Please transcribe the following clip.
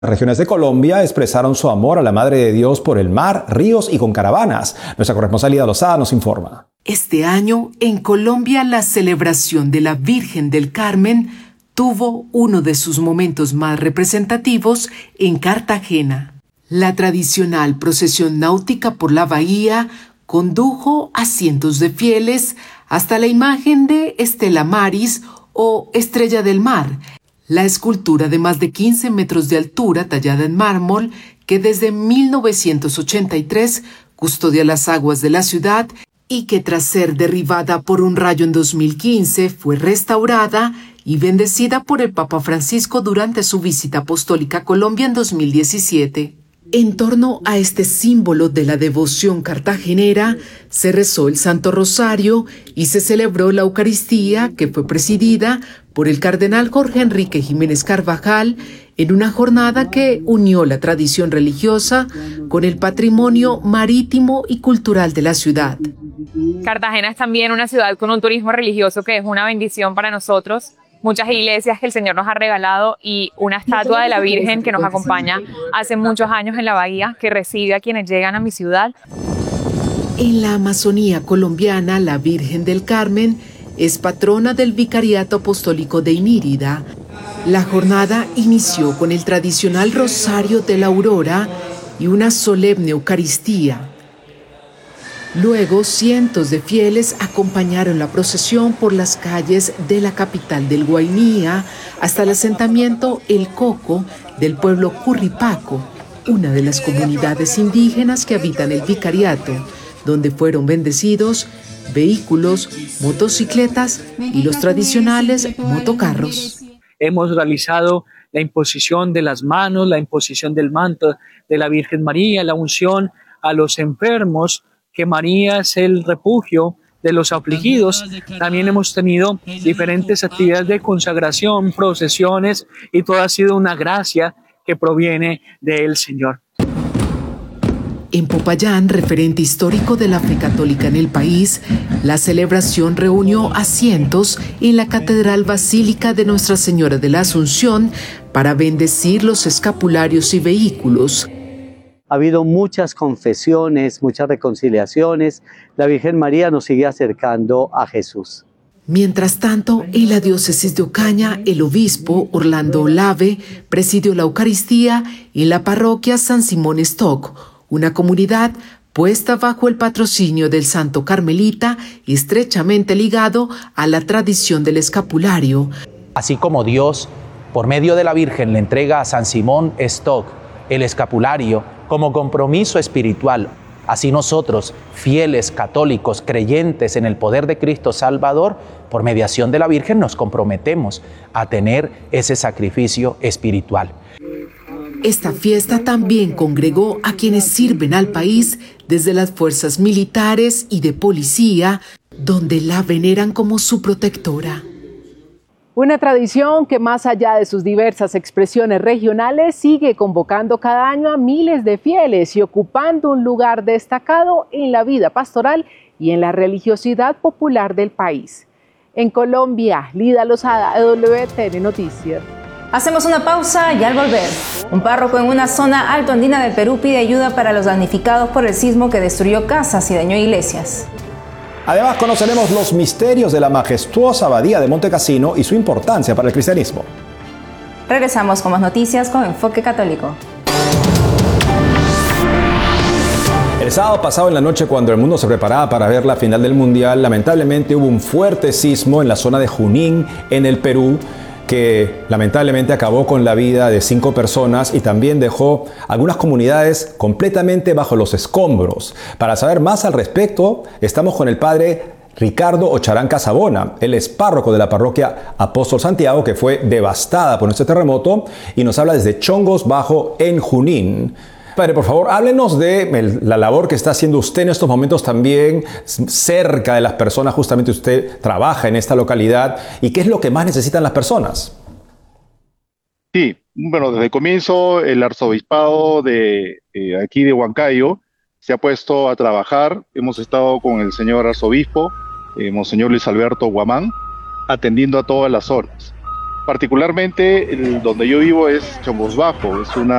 Regiones de Colombia expresaron su amor a la Madre de Dios por el mar, ríos y con caravanas. Nuestra corresponsal Lida Lozada nos informa. Este año, en Colombia, la celebración de la Virgen del Carmen tuvo uno de sus momentos más representativos en Cartagena. La tradicional procesión náutica por la bahía condujo a cientos de fieles hasta la imagen de Estela Maris o Estrella del Mar, la escultura de más de 15 metros de altura tallada en mármol que desde 1983 custodia las aguas de la ciudad y que tras ser derribada por un rayo en 2015 fue restaurada y bendecida por el Papa Francisco durante su visita apostólica a Colombia en 2017. En torno a este símbolo de la devoción cartagenera, se rezó el Santo Rosario y se celebró la Eucaristía, que fue presidida por el cardenal Jorge Enrique Jiménez Carvajal, en una jornada que unió la tradición religiosa con el patrimonio marítimo y cultural de la ciudad. Cartagena es también una ciudad con un turismo religioso que es una bendición para nosotros. Muchas iglesias que el Señor nos ha regalado y una estatua de la Virgen que nos acompaña hace muchos años en la bahía, que recibe a quienes llegan a mi ciudad. En la Amazonía colombiana, la Virgen del Carmen es patrona del Vicariato Apostólico de Inírida. La jornada inició con el tradicional Rosario de la Aurora y una solemne Eucaristía. Luego, cientos de fieles acompañaron la procesión por las calles de la capital del Guainía hasta el asentamiento El Coco del pueblo Curripaco, una de las comunidades indígenas que habitan el vicariato, donde fueron bendecidos vehículos, motocicletas y los tradicionales motocarros. Hemos realizado la imposición de las manos, la imposición del manto de la Virgen María, la unción a los enfermos, que María es el refugio de los afligidos. También hemos tenido diferentes actividades de consagración, procesiones, y todo ha sido una gracia que proviene del Señor. En Popayán, referente histórico de la fe católica en el país, la celebración reunió a cientos en la Catedral Basílica de Nuestra Señora de la Asunción para bendecir los escapularios y vehículos. Ha habido muchas confesiones, muchas reconciliaciones. La Virgen María nos sigue acercando a Jesús. Mientras tanto, en la diócesis de Ocaña, el obispo Orlando Olave presidió la Eucaristía en la parroquia San Simón Stock, una comunidad puesta bajo el patrocinio del Santo Carmelita, estrechamente ligado a la tradición del escapulario. Así como Dios, por medio de la Virgen, le entrega a San Simón Stock el escapulario como compromiso espiritual, así nosotros, fieles católicos, creyentes en el poder de Cristo Salvador, por mediación de la Virgen nos comprometemos a tener ese sacrificio espiritual. Esta fiesta también congregó a quienes sirven al país desde las fuerzas militares y de policía, donde la veneran como su protectora. Una tradición que, más allá de sus diversas expresiones regionales, sigue convocando cada año a miles de fieles y ocupando un lugar destacado en la vida pastoral y en la religiosidad popular del país. En Colombia, Lida Lozada, WTN Noticias. Hacemos una pausa y al volver, un párroco en una zona alto andina del Perú pide ayuda para los damnificados por el sismo que destruyó casas y dañó iglesias. Además, conoceremos los misterios de la majestuosa abadía de Monte Cassino y su importancia para el cristianismo. Regresamos con más noticias con Enfoque Católico. El sábado pasado en la noche, cuando el mundo se preparaba para ver la final del Mundial, lamentablemente hubo un fuerte sismo en la zona de Junín, en el Perú, que lamentablemente acabó con la vida de 5 personas y también dejó algunas comunidades completamente bajo los escombros. Para saber más al respecto, estamos con el padre Ricardo Ocharán Casabona. Él es párroco de la parroquia Apóstol Santiago, que fue devastada por este terremoto, y nos habla desde Chongos Bajo, en Junín. Padre, por favor, háblenos de la labor que está haciendo usted en estos momentos también cerca de las personas. Justamente usted trabaja en esta localidad. ¿Y qué es lo que más necesitan las personas? Sí, bueno, desde el comienzo el arzobispado de aquí de Huancayo se ha puesto a trabajar. Hemos estado con el señor arzobispo, Monseñor Luis Alberto Guamán, atendiendo a todas las zonas. particularmente donde yo vivo es Chongos Bajo, es una